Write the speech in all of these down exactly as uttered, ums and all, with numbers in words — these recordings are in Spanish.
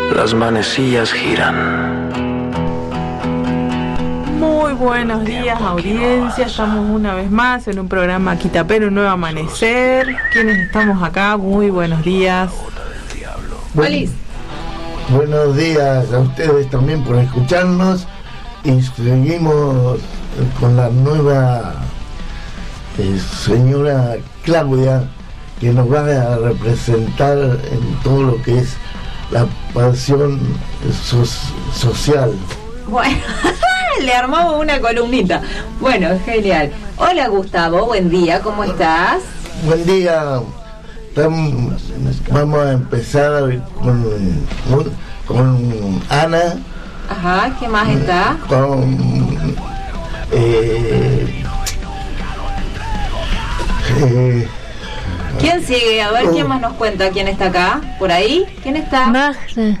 las manecillas giran. Muy buenos días, audiencia. Estamos una vez más en un programa Quitapero, un nuevo amanecer. ¿Quiénes estamos acá? Muy buenos días. Buen, buenos días a ustedes también por escucharnos. Y seguimos con la nueva eh, señora Claudia, que nos va a representar en todo lo que es la pasión so- social. Bueno, le armamos una columnita. Bueno, genial. Hola Gustavo, buen día, ¿cómo estás? Buen día. Tam, vamos a empezar con, con Ana. Ajá, ¿qué más está? Con eh, eh, ¿Quién sigue? A ver, oh. ¿quién más nos cuenta? ¿Quién está acá? ¿Por ahí? ¿Quién está? Magda.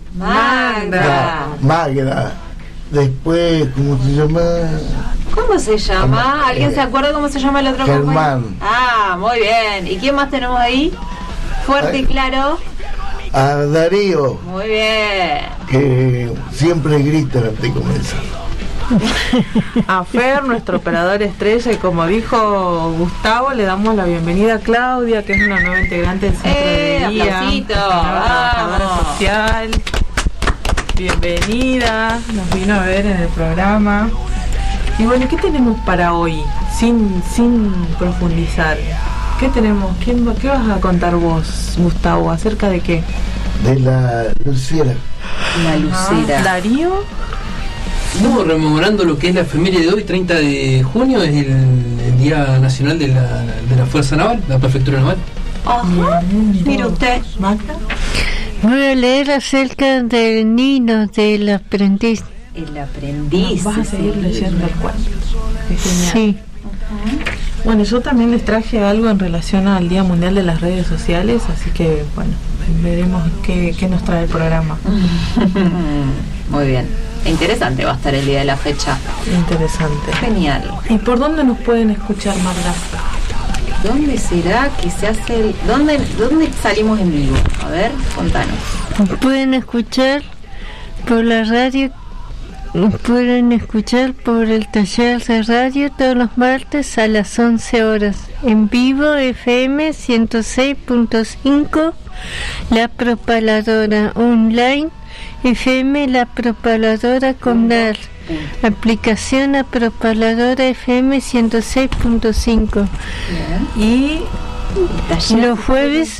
Magda. Magda. Después, ¿cómo se llama? ¿Cómo se llama? ¿Alguien se acuerda cómo se llama el otro compañero? Germán. Ah, muy bien. ¿Y quién más tenemos ahí? Fuerte y claro. A Darío. Muy bien. Que siempre grita antes de comenzar. A Fer, nuestro operador estrella, y como dijo Gustavo, le damos la bienvenida a Claudia, que es una nueva integrante del centro Eh, de día, aplausito, trabajadora vamos. social. Bienvenida, nos vino a ver en el programa. Y bueno, ¿qué tenemos para hoy? Sin sin profundizar. ¿Qué tenemos? ¿Quién, ¿Qué vas a contar vos, Gustavo? ¿Acerca de qué? De la Lucera. La Lucera. Ah, Darío. Estamos rememorando lo que es la efeméride de hoy, treinta de junio, es el, el Día Nacional de la, de la Fuerza Naval, la Prefectura Naval. Ajá. Mire usted. Magda. Voy a leer acerca del Nino, del aprendiz. El aprendiz. Vas a seguir sí. leyendo el cuento. Qué genial. Sí. Bueno, yo también les traje algo en relación al Día Mundial de las Redes Sociales, así que bueno, veremos qué, qué nos trae el programa. Muy bien. Interesante va a estar el día de la fecha. Interesante. Genial. ¿Y por dónde nos pueden escuchar, Magda? ¿Dónde será que se hace el... ¿Dónde, ¿Dónde salimos en vivo? A ver, contanos. Pueden escuchar por la radio, pueden escuchar por el taller de radio todos los martes a las once horas. En vivo, F M ciento seis punto cinco, La Propaladora online, F M La Propaladora Condal. Aplicación a Propaladora F M ciento seis punto cinco. Y los jueves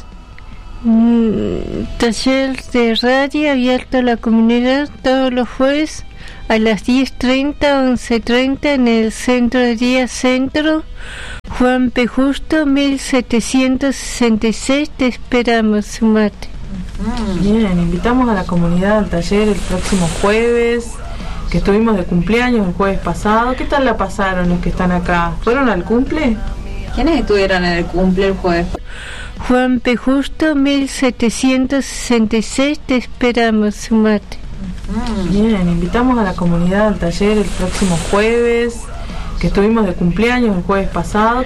mm, taller de radio abierto a la comunidad todos los jueves a las diez treinta, once treinta en el Centro de Día Centro Juan P. Justo mil setecientos sesenta y seis. Te esperamos, sumate. Bien, invitamos a la comunidad al taller el próximo jueves, que estuvimos de cumpleaños el jueves pasado. ¿Qué tal la pasaron los que están acá? ¿Fueron al cumple? ¿Quiénes estuvieron en el cumple el jueves? Juan P. Justo mil setecientos sesenta y seis. Te esperamos, sumate. Bien, invitamos a la comunidad al taller el próximo jueves, que estuvimos de cumpleaños el jueves pasado.